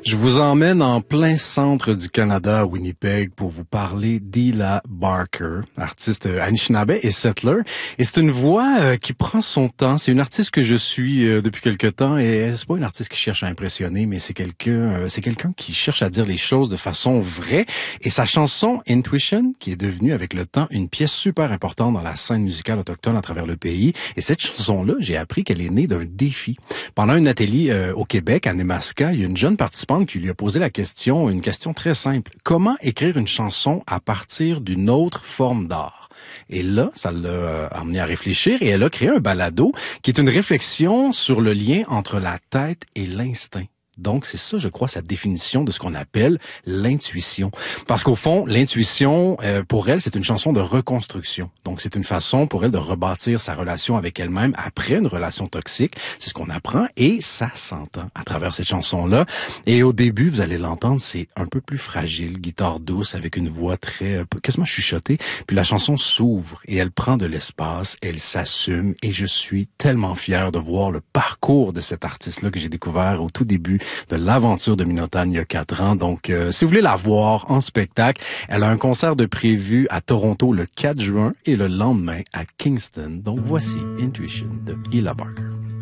Je vous emmène en plein centre du Canada, à Winnipeg, pour vous parler d'Hila Barker, artiste Anishinaabe et settler. Et c'est une voix qui prend son temps. C'est une artiste que je suis depuis quelque temps. Et c'est pas une artiste qui cherche à impressionner, mais c'est quelqu'un qui cherche à dire les choses de façon vraie. Et sa chanson Intuition, qui est devenue avec le temps une pièce super importante dans la scène musicale autochtone à travers le pays. Et cette chanson-là, j'ai appris qu'elle est née d'un défi. Pendant un atelier au Québec, à Nemaska, il y a une jeune participante qui lui a posé une question très simple. Comment écrire une chanson à partir d'une autre forme d'art? Et là, ça l'a amené à réfléchir et elle a créé un balado qui est une réflexion sur le lien entre la tête et l'instinct. Donc, c'est ça, je crois, sa définition de ce qu'on appelle l'intuition. Parce qu'au fond, l'intuition, pour elle, c'est une chanson de reconstruction. Donc, c'est une façon pour elle de rebâtir sa relation avec elle-même après une relation toxique. C'est ce qu'on apprend et ça s'entend à travers cette chanson-là. Et au début, vous allez l'entendre, c'est un peu plus fragile, guitare douce avec une voix très, quasiment chuchotée. Puis la chanson s'ouvre et elle prend de l'espace, elle s'assume et je suis tellement fier de voir le parcours de cet artiste-là que j'ai découvert au tout début de l'aventure de Minotagne il y a 4 ans. Donc, si vous voulez la voir en spectacle, elle a un concert de prévu à Toronto le 4 juin et le lendemain à Kingston. Donc, voici Intuition de Hila Barker.